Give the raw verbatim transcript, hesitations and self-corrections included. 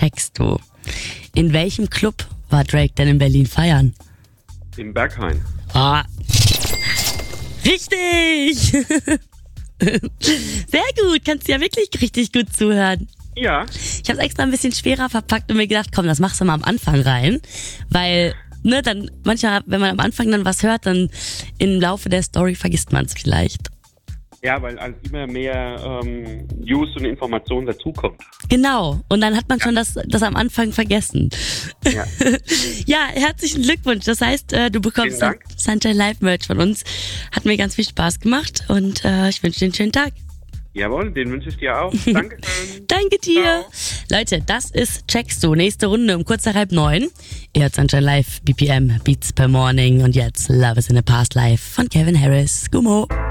checkst du. In welchem Club war Drake denn in Berlin feiern? Im Berghain. Ah, richtig! Sehr gut, kannst du ja wirklich richtig gut zuhören. Ja. Ich habe es extra ein bisschen schwerer verpackt und mir gedacht, komm, das machst du mal am Anfang rein, weil, ne, dann manchmal, wenn man am Anfang dann was hört, dann im Laufe der Story vergisst man es vielleicht. Ja, weil als immer mehr ähm, News und Informationen dazukommt. Genau, und dann hat man schon das, das am Anfang vergessen. Ja. Ja, herzlichen Glückwunsch. Das heißt, äh, du bekommst Vielen Dank. Sunshine Live Merch von uns. Hat mir ganz viel Spaß gemacht und äh, ich wünsche dir einen schönen Tag. Jawohl, den wünsche ich dir auch. Danke. Danke dir. Leute, das ist Checkst du. Nächste Runde um kurz nach halb neun. Ihr hört Sunshine Live, B P M, Beats per Morning und jetzt Love is in a Past Life von Kevin Harris. Gummo.